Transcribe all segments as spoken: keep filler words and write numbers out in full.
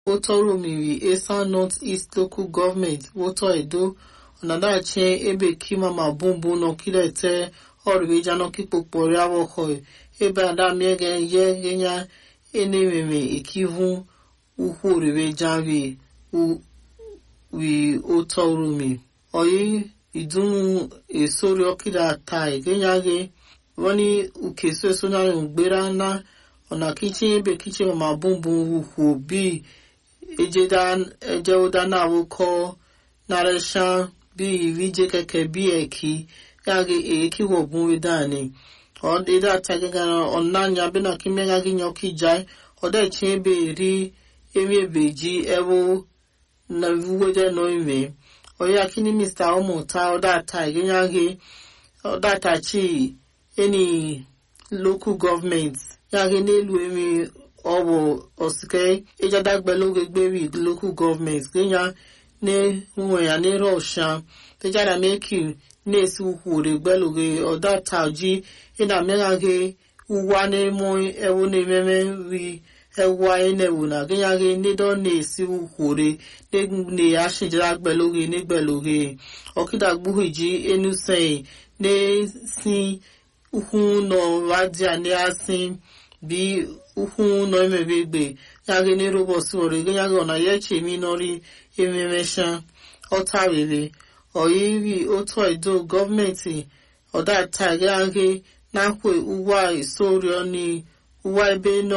Otoromiri Eastern North East Local Government Woto Edo Onadache ebe kima mabumbu no kilete oribeja no kipokpori awoko ebe adamiege ye genya enememe ikivu ukwu oribeja wi wi Otorumi oyi idunu esori okida tai genya ge wani ukeso sonare ugbera na ona kichi ebe kichi mabumbu ukwu bi ejedan ejeoda na woko naresha bi vije keke bi eki yage eki wobun wedani on eda tagaga onanya bena kimega ginyoki jai oda chebe ri emi beji ewo na wuwede no ime oya kini Mister Omota oda tagaga yage oda tachi any local government yage nelu emi owo osike ejadagbeloge gbewi local government genya ne nwe ya ne rosha tejara meki ne si ukure gbeloge oda taji ina megage uwa ne mo ewo ne meme wi ewa ene wona genya ge ne don ne si ukure ne ne ashijagbeloge ne gbeloge okida gbuhiji enu sei ne si ukun no radia ne asin bi ukun no emebegbe yage ne robot wore genya ona yeche mi nori ememesha otarere oyiwi oto edo government oda tagage nakwe uwa isorio ni uwa ebe no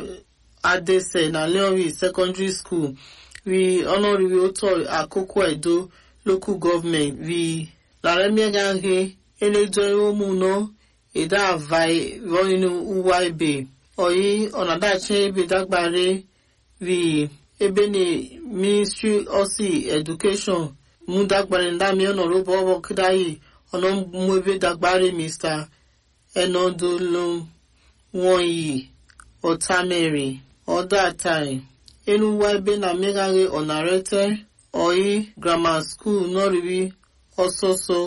adese na Leonri Secondary School we honori we oto akoko edo local government we laremia gange elejo omu no eda vai roinu uwa ebe oyi onadache ebe dagbare we ebe ni Ministry osi Education mu dagbare ndami onorobo obo kidai ono mu ebe dagbare Mister Enodolo Wonyi Otamere Odatai enu wa ebe na megage onarete oyi grammar school noribi ososo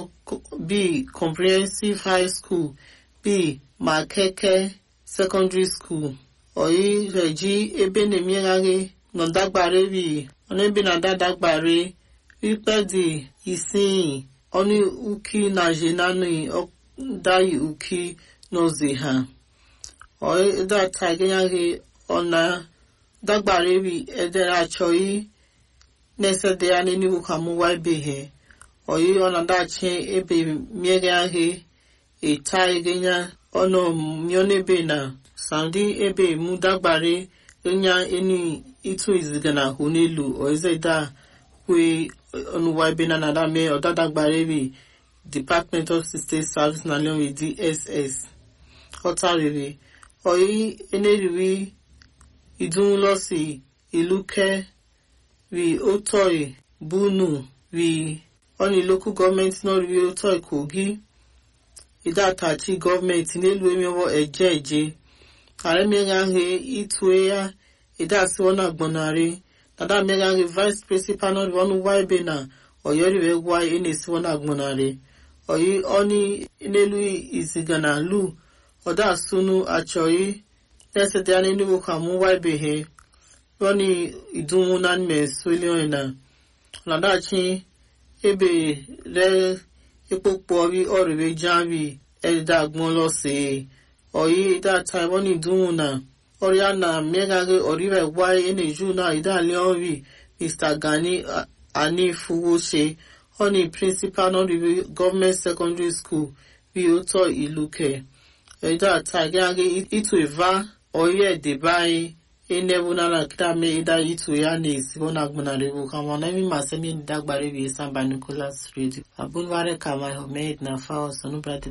B comprehensive high school B Makeke secondary school oyi reji ebe na megage no dagbare bi ono ebe na dagbare wipedi isin oni uki na jenani dai uki nozi ha oyi da tagage ona dagbare bi edera choi nese de ani ni ukamu wa ebe he oyi ona da che ebe megage e taigenya ono myonebe na sandi ebe mu dagbare enya eni itu izigana hunelu oizeda kwe onuwa ebe na nada me odadagbare bi Department of State Service na Leonri D S S otarere oyi eneriwi idun losi iluke wi otoi bunu wi oni local government no wi otoi Kogi idatachi government nelu emewo eje eje are megange itwe ya idasi wona gbonare nada megange vice principal no wonu waibe na oyori we gwa enesi wona gbonare oyi oni nelu izigana lu oda sunu achoi nese de ani nu kamu waibe he woni idun na me sweliona nada chi ebe re epopo wi oriwe janvi elda gbon lo se oyi da Taiwan iduna oriana megage oriwe wai ene juna ida Leonri Mister Gani Ani Fuwose oni principal no government secondary school bi oto iluke ida tagage itu eva oye de bai enebuna na kidame ida itu ya ne sibona gbonare bu kama na mi masemi dagbare bi Samba Nicholas Radio abunware kama Homed na fawo sonu brother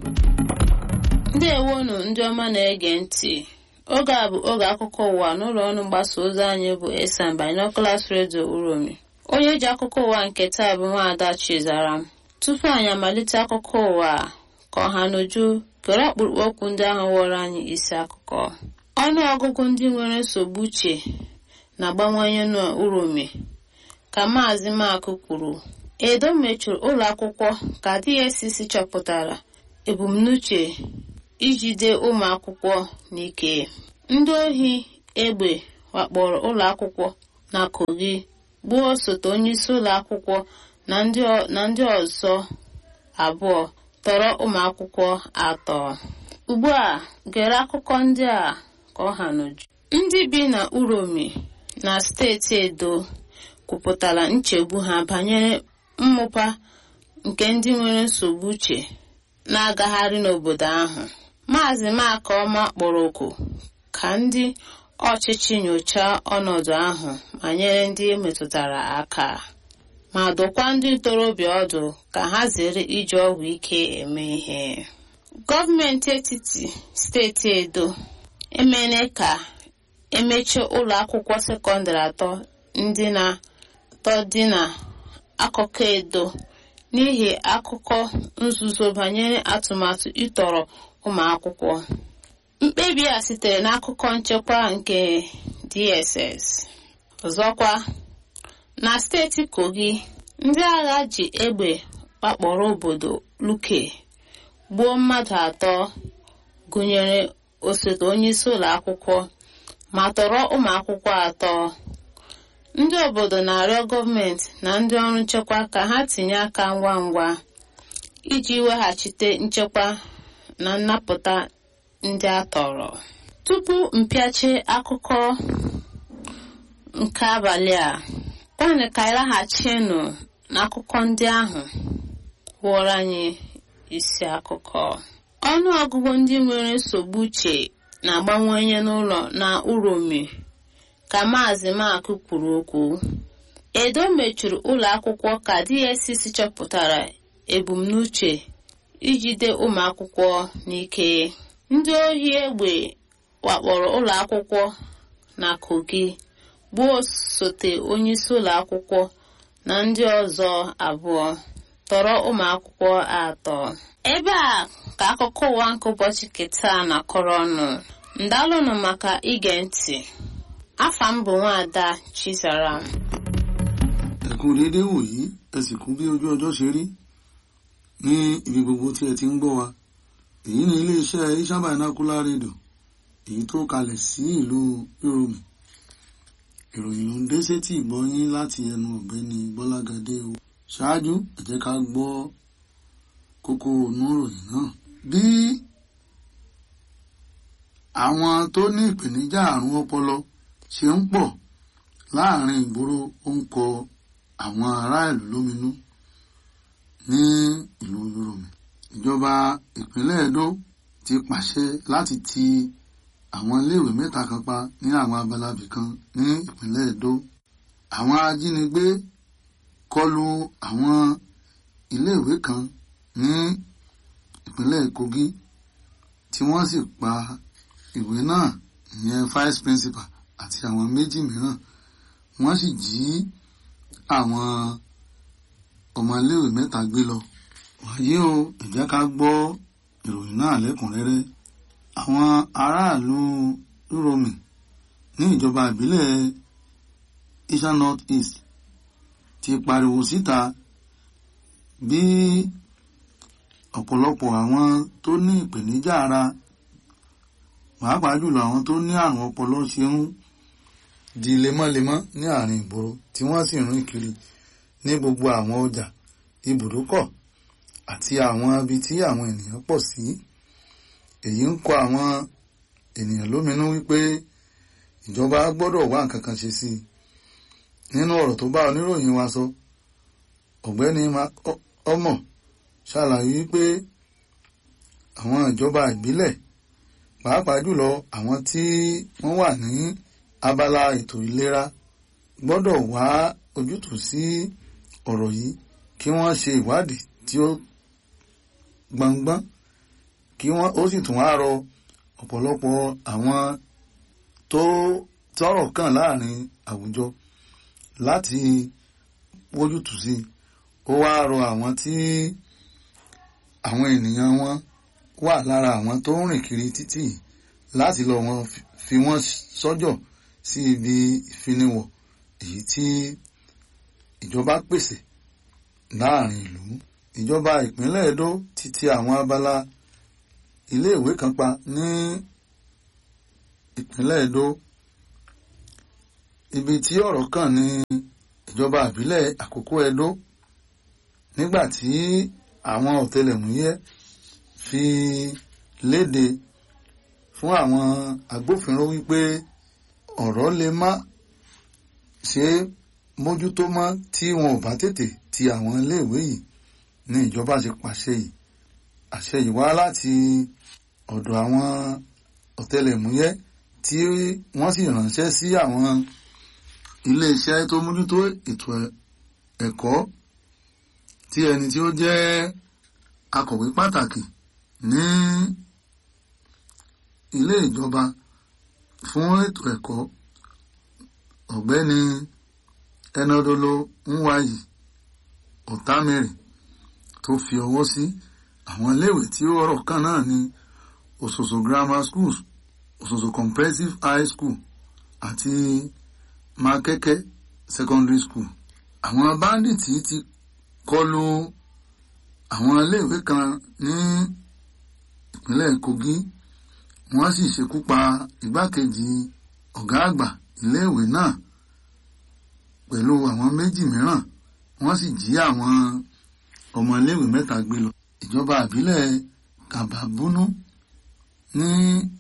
ndewonu ndị ọma na-ege ntị oge a bụ oge akụkọ ụwa n'ụlọ ọrụ mgbasa ozi anyị bụ Samba Nicholas Radio Uromi onye ji akụkọ ụwa nke taa bụ Nwaada Chizaram tupu anyị amalite akụkọ ụwa ka ọha n'uju kere ọkpụrụkpụ okwu ndị ahụ wọrọ anyị isi akụkọ ọnụ ọgụgụ ndị nwere nsogbu uche na-agbanwanye n'Uromi ka Maazị Makụ kwuru Edo mechuru ụlọ akwụkwọ ka D S C chọpụtara ebumnuche ijide ụmụ akwụkwọ n'ike ndị ohi egbe wakporo ụlọ akwụkwọ na Kogi gbuo osote onyeisi ụlọ akwụkwọ na ndị ọzọ abụọ tọrọ ụmụ akwụkwọ atọ. Ugbu a gere akụkọ ndị a ka ọ ha n'uju. Ndị bi na Uromi na steeti Edo kwupụtara nchegbu ha banyere mmụpa nke ndị nwere nsogbu uche na-agagharị n'obodo ahụ. Maazị Makoma kpọrọ oku ka ndị ọchịchị nyochaa ọnọdụ ahụ ma nyere ndị metụtara aka, ma dụkwa ndị ntorobịa ọdụ ka ha zere iji ọgwụ ike eme ihe. Gọọmenti etiti steeti Edo emene ka emechie ụlọ akwụkwọ sekọndịrị atọ ndị na atọ dị na akụkọ Edo n'ihi akụkọ nzuzo banyere atụmatụ ịtọrọ ụmụ akwụkwọ. Mkpebi a sitere n'akụkọ nchekwa nke D S S. Ọzọkwa, na steeti Kogi, ndị agha ji egbe wakporo obodo Luke gbuo mmadụ atọ gụnyere osote onyeisi ụlọ akwụkwọ ma tọrọ ụmụ akwụkwọ atọ. Ndị obodo na-arịọ gọọmenti na ndị ọrụ nchekwa ka ha tinye aka ngwa ngwa iji weghachite nchekwa na nnapụta ndị a tọrọ. Tupu mpịachi akụkọ nke abalị a, kwanụ ka anyị laghachinụ n'akụkọ ndị ahụ wụrụ anyị isi akụkọ. Ọnụ ọgụgụ ndị nwere nsogbu uche na-agbanwenye n'ụlọ na Uromi ka Maazị Makụ kwuru okwu. Edo mechiri ụlọ akwụkwọ ka D S C chọpụtara ebumnuche ijide ụmụ akwụkwọ n'ike. Ndị ohi egbe wakporo ụlọ akwụkwọ na Kogi gbuo osote onyeisi ụlọ akwụkwọ na ndị ọzọ abụọ tọrọ ụmụ akwụkwọ atọ. Ebe a ka akụkọ ụwa nke ụbọchị keta na-akọrọ ọnụ. Ndalụnụ maka ige ntị. Afa m bụ Nwaada Chizaram. Ẹ kú déédéé wòyí, ẹ sì kú bí ojú ọjọ́ ṣe rí ní ibi gbogbo tí ẹ ti ń gbọ́ wa. Èyí ni iléeṣẹ́ Ishan Binocular Radio, èyí tó kalẹ̀ sí ìlú Uromi. Ìròyìn ló ń dé sétí ìgbọ́ yín láti ẹnu ọ̀gbẹ́ni Bọ́lágadé o. Ṣáájú, ẹ jẹ́ ká gbọ́ kókó inú ìròyìn náà. Bí àwọn tó ní ìpèníjà àrùn ọpọlọ ṣe ń pọ̀ láàrin ìgboro ó ń kọ àwọn ará ìlú lóminú ní ìlú Uromi. Ìjọba ìpínlẹ̀ Edo ti pàṣẹ láti ti àwọn iléèwé mẹ́ta kan pa ní àwọn abalabi kan ní ìpínlẹ̀ Edo. Àwọn ajínigbé kọlu àwọn iléèwé kan ní ìpínlẹ̀ Kogi tí wọ́n sì pa ìwé náà, ìyẹn vice principal àti àwọn méjì mìíràn. Wọ́n sì jí àwọn ọmọléèwé mẹ́ta gbé lọ. Wàyí o, ẹ jẹ́ ká gbọ́ ìròyìn náà lẹ́kùnrẹ́rẹ́. Àwọn aráàlú Uromi ní ìjọba ìbílẹ̀ Ishan North East ti pariwo síta bí ọ̀pọ̀lọpọ̀ àwọn tó ní ìpèníjà ara, pàápàá jùlọ àwọn tó ní àrùn ọpọlọ ṣe ń di lemọ́lemọ́ ní àárín ìgboro tí wọ́n sì rìn kiri ní gbogbo àwọn ọjà, ibùdókọ̀ àti àwọn ibi tí àwọn ènìyàn pọ̀ sí. Èyí ń kọ àwọn ènìyàn lóminú wípé ìjọba gbọ́dọ̀ wá nǹkan kan ṣe sí i. Nínú ọ̀rọ̀ tó bá oníròyìn wa sọ, ọ̀gbẹ́ni Ọmọ ṣàlàyé wípé àwọn ìjọba ìbílẹ̀, pàápàá jùlọ àwọn tí wọ́n wà ní abala ètò ìlera, gbọ́dọ̀ wá ojútùú sí ọ̀rọ̀ yìí kí wọ́n ṣe ìwádìí tí ó gbọngbọ́n, kí wọ́n ó sì tún wá rọ ọ̀pọ̀lọpọ̀ àwọn tó tọ́rọ̀ kàn láàrin àwùjọ láti wójútùú sí. Ó wá rọ àwọn tí àwọn ènìyàn wọn wà lára àwọn tó ń rìn kiri títì láti lọ wọn fi wọ́n sọ́jọ̀ sí ibi ìfiniwọ̀ èyí tí ìjọba pèsè láàrin ìlú. Ìjọba ìpínlẹ̀ Edo ti ti àwọn abala iléèwé kan pa ní ìpínlẹ̀ Edo. ibi tí ọ̀rọ̀ kàn ní ìjọba ìbílẹ̀ Àkókò Ẹdó nígbà tí àwọn ọ̀tẹlẹ̀múyẹ́ fi léde fún àwọn agbófinró wípé ọ̀rọ̀ lè má ṣe mójútó mọ́ tí wọn ò bá tètè ti àwọn iléèwé yìí ní ìjọba ṣe pàṣẹ yìí àṣẹ yìí wá láti ọ̀dọ̀ àwọn ọ̀tẹlẹ̀múyẹ́ tí wọ́n sì ránṣẹ́ sí àwọn iléeṣẹ́ tó mójútó ètò ẹ̀kọ́ tí ẹni tí ó jẹ́ akọ̀wé pàtàkì ní ilé ìjọba fún ètò ẹ̀kọ́ ọ̀gbẹ́ni Ẹnadolo Nwayi Ọ̀támẹ́rì tó fi ọwọ́ sí àwọn iléèwé tí ó ọ̀rọ̀ kan náà ní Ososo Grammar Schools, Ososo Comprehensive High School àti Makeke Secondary School. Àwọn báńdíìtì ti kọlu àwọn iléèwé kan ní ìpínlẹ̀ Kogi wọ́n sì ṣekú pa igbákejì ọ̀gá àgbà iléèwé náà pẹ̀lú àwọn méjì mìíràn wọ́n sì jí àwọn ọmọ iléèwé mẹ́ta gbé lọ. Ìjọba ìbílẹ̀ Kababunu ní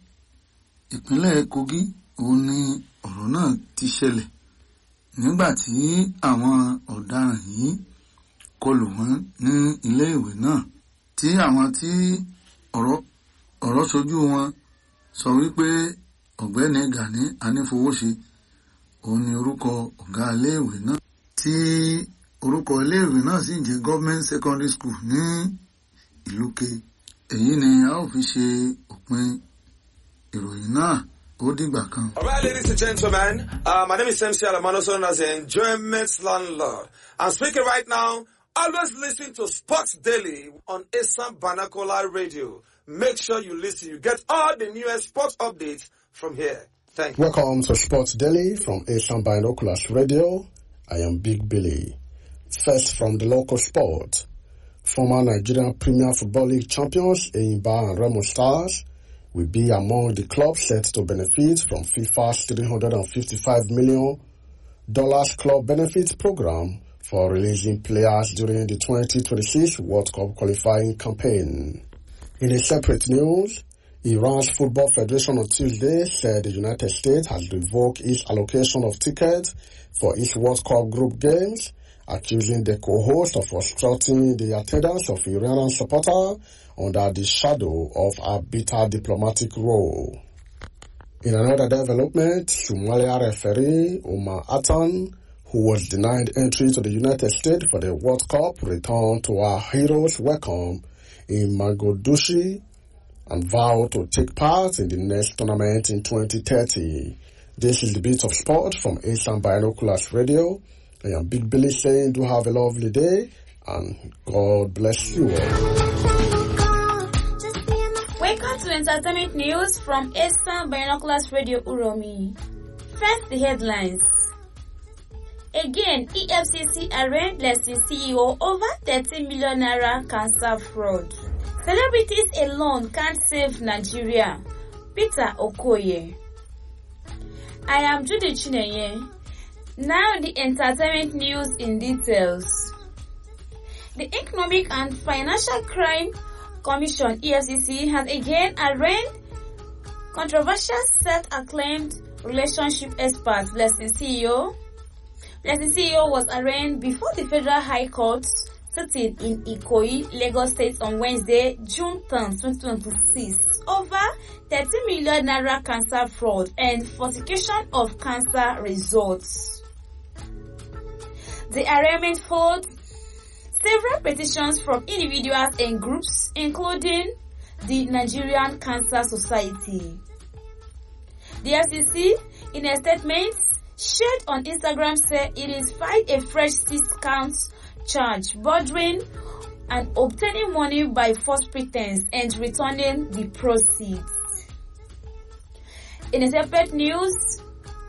ìpínlẹ̀ Kogi òun ni ọ̀rọ̀ náà ti ṣẹlẹ̀ nígbà tí àwọn ọ̀daràn yìí kọlù wọ́n ní iléèwé náà tí àwọn tí ọ̀rọ̀ ọ̀rọ̀ ṣojú wọn sọ wípé ọ̀gbẹ́ni Gani Anífowóṣe òun ni orúkọ ọ̀gá iléèwé náà tí orúkọ iléèwé náà sì jẹ́ Government Secondary School ní Ìlúke. Èyí ni a ó fi ṣe òpin ìròyìn náà. Ó dìgbà kan. All right, ladies and gentlemen, uh, my name is M C Alamano, known as the Enjoyment Landlord. I'm speaking right now. Always listen to Sports Daily on Esan Banakola Radio. Make sure you listen. You get all the newest sports updates from here. Thank you. Welcome to Sports Daily from Esan Binoculars Radio. I am Big Billy. First from the local sport. Former Nigerian Premier Football League champions Enyimba and Remo Stars will be among the clubs set to benefit from FIFA's three hundred fifty-five million dollars club benefits program for releasing players during the twenty twenty-six World Cup qualifying campaign. In a separate news, Iran's Football Federation on Tuesday said the United States has revoked its allocation of tickets for its World Cup group games, accusing the co-host of obstructing the attendance of Iranian supporters under the shadow of a bitter diplomatic role. In another development, Somalia referee Omar Atan, who was denied entry to the United States for the World Cup, returned to our heroes' welcome in Mogadishu and vowed to take part in the next tournament in twenty thirty. This is the Bit of Sport from Esan Binoculars Radio. I am Big Billy saying do have a lovely day and God bless you all. Welcome to entertainment news from Esan Binoculars Radio Uromi. First, the headlines. Again, E F C C arraigned Blessing C E O over thirty million naira cancer fraud. Celebrities alone can't save Nigeria. Peter Okoye. I am Judy Chinenye. Now the entertainment news in details. The Economic and Financial Crime Commission E F C C has again arraigned controversial self-acclaimed relationship expert Blessing C E O. Blessing C E O was arraigned before the Federal High Court sitting in Ikoyi, Lagos State on Wednesday, June tenth, twenty twenty-six over thirty million naira cancer fraud and falsification of cancer results. The arraignment followed several petitions from individuals and groups, including the Nigerian Cancer Society. The F C C, in a statement shared on Instagram, said it is filed a fresh six-count charge bordering and obtaining money by false pretense and returning the proceeds. In a separate news,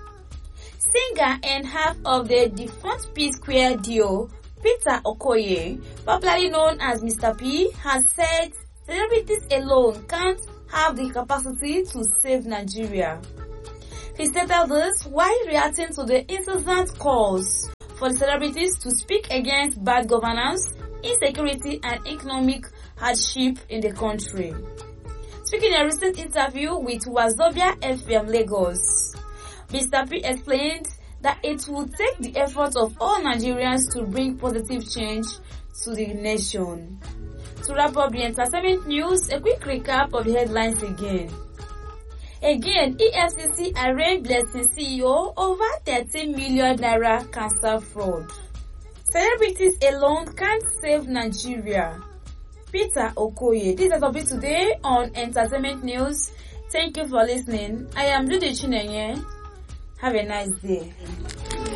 singer and half of the defunct P-Square duo, Peter Okoye, popularly known as Mister P, has said celebrities alone can't have the capacity to save Nigeria. He stated this while reacting to the incessant calls for the celebrities to speak against bad governance, insecurity, and economic hardship in the country. Speaking in a recent interview with Wazobia F M Lagos, Mister P explained that it will take the effort of all Nigerians to bring positive change to the nation. To wrap up the entertainment news, a quick recap of the headlines again. Again, E F C C arraigned Blessing C E O over thirteen million naira cancer fraud. Celebrities alone can't save Nigeria. Peter Okoye. This is topic today on Entertainment News. Thank you for listening. I am Judy Chinenye. Have a nice day.